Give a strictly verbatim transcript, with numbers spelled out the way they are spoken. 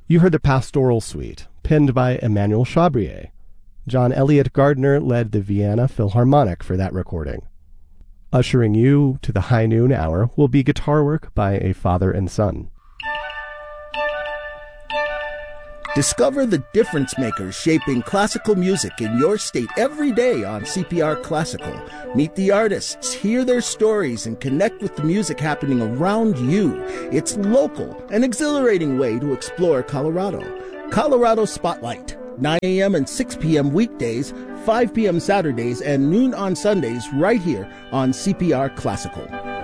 You heard the Pastoral Suite, penned by Emmanuel Chabrier. John Elliott Gardner led the Vienna Philharmonic for that recording. Ushering you to the high noon hour will be guitar work by a father and son. Discover the difference makers shaping classical music in your state every day on C P R Classical. Meet the artists, hear their stories, and connect with the music happening around you. It's local, an exhilarating way to explore Colorado. Colorado Spotlight, nine a.m. and six p.m. weekdays, five p.m. Saturdays, and noon on Sundays right here on C P R Classical.